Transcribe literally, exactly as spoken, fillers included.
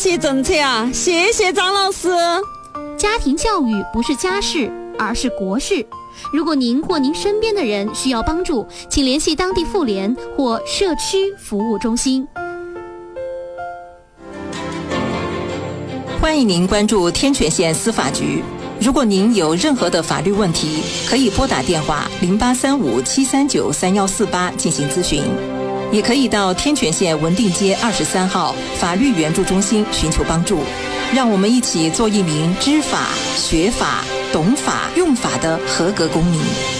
些政策啊！谢谢张老师。 家庭教育不是家事，而是国事。如果您或您身边的人需要帮助，请联系当地妇联或社区服务中心。 欢迎您关注天泉县司法局。如果您有任何的法律问题，可以拨打电话零八三五七三九三幺四八进行咨询，也可以到天泉县文定街二十三号法律援助中心寻求帮助。让我们一起做一名知法、学法、懂法、用法的合格公民。